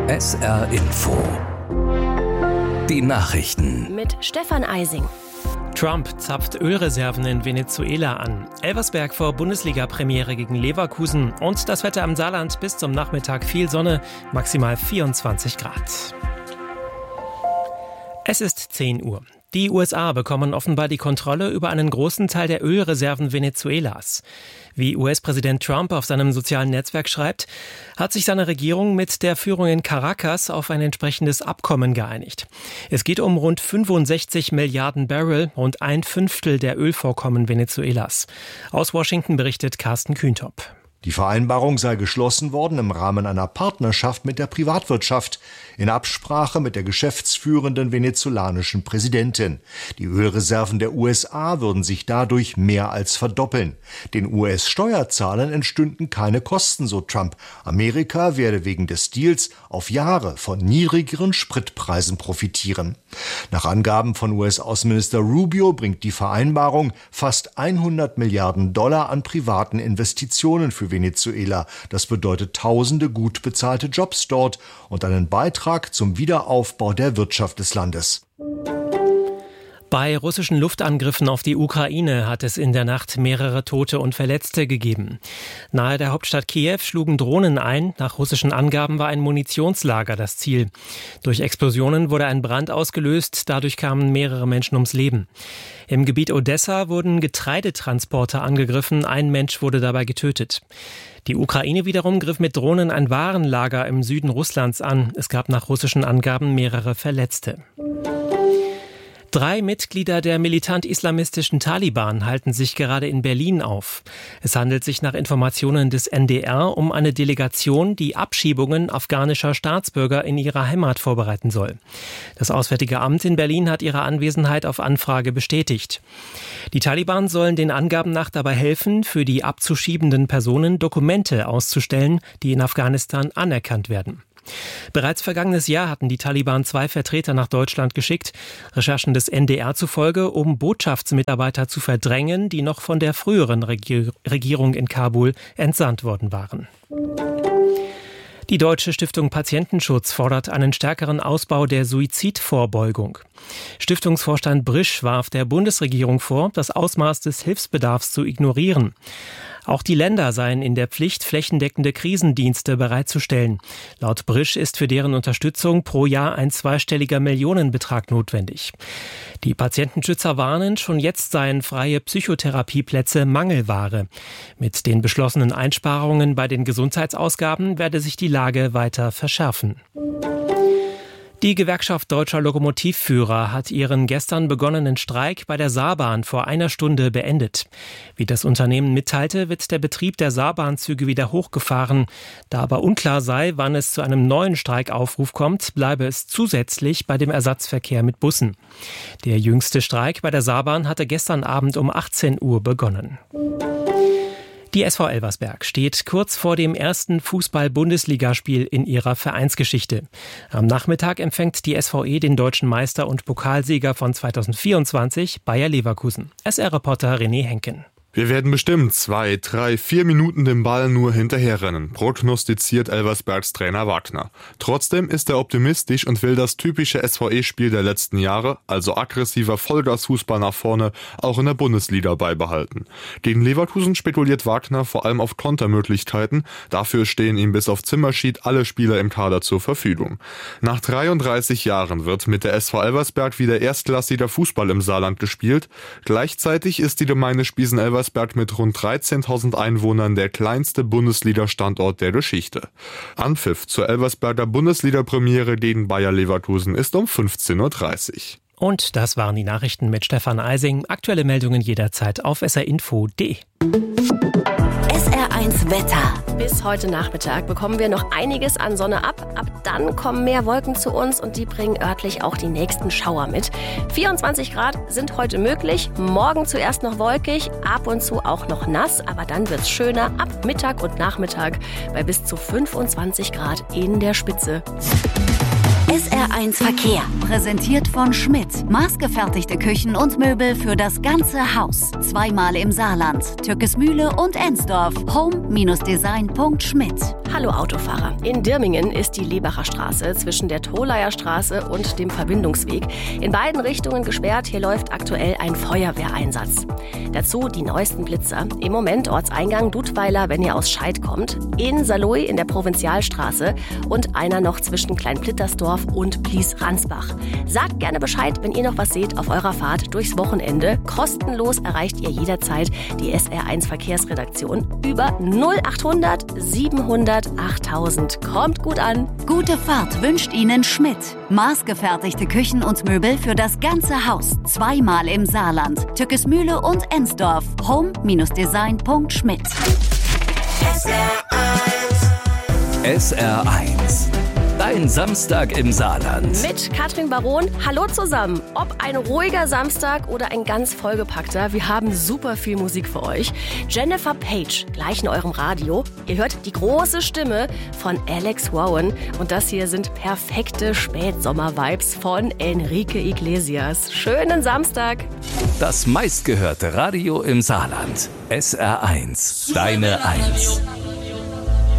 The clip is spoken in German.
SR Info. Die Nachrichten. Mit Stefan Eising. Trump zapft Ölreserven in Venezuela an. Elversberg vor Bundesliga-Premiere gegen Leverkusen. Und das Wetter am Saarland bis zum Nachmittag viel Sonne, maximal 24 Grad. Es ist 10 Uhr. Die USA bekommen offenbar die Kontrolle über einen großen Teil der Ölreserven Venezuelas. Wie US-Präsident Trump auf seinem sozialen Netzwerk schreibt, hat sich seine Regierung mit der Führung in Caracas auf ein entsprechendes Abkommen geeinigt. Es geht um rund 65 Milliarden Barrel, rund 1/5 der Ölvorkommen Venezuelas. Aus Washington berichtet Carsten Kühntop. Die Vereinbarung sei geschlossen worden im Rahmen einer Partnerschaft mit der Privatwirtschaft, in Absprache mit der geschäftsführenden venezolanischen Präsidentin. Die Ölreserven der USA würden sich dadurch mehr als verdoppeln. Den US-Steuerzahlern entstünden keine Kosten, so Trump. Amerika werde wegen des Deals auf Jahre von niedrigeren Spritpreisen profitieren. Nach Angaben von US-Außenminister Rubio bringt die Vereinbarung fast 100 Milliarden Dollar an privaten Investitionen für Venezuela. Das bedeutet tausende gut bezahlte Jobs dort und einen Beitrag zum Wiederaufbau der Wirtschaft des Landes. Bei russischen Luftangriffen auf die Ukraine hat es in der Nacht mehrere Tote und Verletzte gegeben. Nahe der Hauptstadt Kiew schlugen Drohnen ein. Nach russischen Angaben war ein Munitionslager das Ziel. Durch Explosionen wurde ein Brand ausgelöst. Dadurch kamen mehrere Menschen ums Leben. Im Gebiet Odessa wurden Getreidetransporter angegriffen. Ein Mensch wurde dabei getötet. Die Ukraine wiederum griff mit Drohnen ein Warenlager im Süden Russlands an. Es gab nach russischen Angaben mehrere Verletzte. 3 Mitglieder der militant-islamistischen Taliban halten sich gerade in Berlin auf. Es handelt sich nach Informationen des NDR um eine Delegation, die Abschiebungen afghanischer Staatsbürger in ihrer Heimat vorbereiten soll. Das Auswärtige Amt in Berlin hat ihre Anwesenheit auf Anfrage bestätigt. Die Taliban sollen den Angaben nach dabei helfen, für die abzuschiebenden Personen Dokumente auszustellen, die in Afghanistan anerkannt werden. Bereits vergangenes Jahr hatten die Taliban 2 Vertreter nach Deutschland geschickt, Recherchen des NDR zufolge, um Botschaftsmitarbeiter zu verdrängen, die noch von der früheren Regierung in Kabul entsandt worden waren. Die Deutsche Stiftung Patientenschutz fordert einen stärkeren Ausbau der Suizidvorbeugung. Stiftungsvorstand Brisch warf der Bundesregierung vor, das Ausmaß des Hilfsbedarfs zu ignorieren. Auch die Länder seien in der Pflicht, flächendeckende Krisendienste bereitzustellen. Laut Brisch ist für deren Unterstützung pro Jahr ein zweistelliger Millionenbetrag notwendig. Die Patientenschützer warnen, schon jetzt seien freie Psychotherapieplätze Mangelware. Mit den beschlossenen Einsparungen bei den Gesundheitsausgaben werde sich die Lage weiter verschärfen. Die Gewerkschaft Deutscher Lokomotivführer hat ihren gestern begonnenen Streik bei der Saarbahn vor einer Stunde beendet. Wie das Unternehmen mitteilte, wird der Betrieb der Saarbahnzüge wieder hochgefahren. Da aber unklar sei, wann es zu einem neuen Streikaufruf kommt, bleibe es zusätzlich bei dem Ersatzverkehr mit Bussen. Der jüngste Streik bei der Saarbahn hatte gestern Abend um 18 Uhr begonnen. Die SV Elversberg steht kurz vor dem ersten Fußball-Bundesligaspiel in ihrer Vereinsgeschichte. Am Nachmittag empfängt die SVE den deutschen Meister und Pokalsieger von 2024, Bayer Leverkusen. SR-Reporter René Henken. Wir werden bestimmt 2, 3, 4 Minuten dem Ball nur hinterherrennen, prognostiziert Elversbergs Trainer Wagner. Trotzdem ist er optimistisch und will das typische SVE-Spiel der letzten Jahre, also aggressiver Vollgas-Fußball nach vorne, auch in der Bundesliga beibehalten. Gegen Leverkusen spekuliert Wagner vor allem auf Kontermöglichkeiten, dafür stehen ihm bis auf Zimmerschied alle Spieler im Kader zur Verfügung. Nach 33 Jahren wird mit der SV Elversberg wieder erstklassiger Fußball im Saarland gespielt. Gleichzeitig ist die Gemeinde Spiesen-Elversberg mit rund 13.000 Einwohnern der kleinste Bundesliga-Standort der Geschichte. Anpfiff zur Elversberger Bundesliga-Premiere gegen Bayer Leverkusen ist um 15.30 Uhr. Und das waren die Nachrichten mit Stefan Eising. Aktuelle Meldungen jederzeit auf srinfo.de. SR1 Wetter. Bis heute Nachmittag bekommen wir noch einiges an Sonne ab. Ab dann kommen mehr Wolken zu uns und die bringen örtlich auch die nächsten Schauer mit. 24 Grad sind heute möglich. Morgen zuerst noch wolkig, ab und zu auch noch nass. Aber dann wird's schöner ab Mittag und Nachmittag bei bis zu 25 Grad in der Spitze. SR1 Verkehr, präsentiert von Schmidt. Maßgefertigte Küchen und Möbel für das ganze Haus. Zweimal im Saarland, Türkismühle und Ensdorf. Home-Design.schmidt. Hallo Autofahrer. In Dirmingen ist die Lebacher Straße zwischen der Tholaier Straße und dem Verbindungsweg in beiden Richtungen gesperrt. Hier läuft aktuell ein Feuerwehreinsatz. Dazu die neuesten Blitzer. Im Moment Ortseingang Dudweiler, wenn ihr aus Scheid kommt, in Saarlouis in der Provinzialstraße und einer noch zwischen Kleinplittersdorf und Blies-Ransbach. Sagt gerne Bescheid, wenn ihr noch was seht auf eurer Fahrt durchs Wochenende. Kostenlos erreicht ihr jederzeit die SR1 Verkehrsredaktion über 0800 700 8000. Kommt gut an. Gute Fahrt wünscht Ihnen Schmidt. Maßgefertigte Küchen und Möbel für das ganze Haus. Zweimal im Saarland. Tückesmühle und Ensdorf. home-design.schmidt. SR1. Dein Samstag im Saarland. Mit Katrin Baron. Hallo zusammen. Ob ein ruhiger Samstag oder ein ganz vollgepackter, wir haben super viel Musik für euch. Jennifer Page, gleich in eurem Radio. Ihr hört die große Stimme von Alex Warren. Und das hier sind perfekte Spätsommer-Vibes von Enrique Iglesias. Schönen Samstag. Das meistgehörte Radio im Saarland. SR1. Deine 1.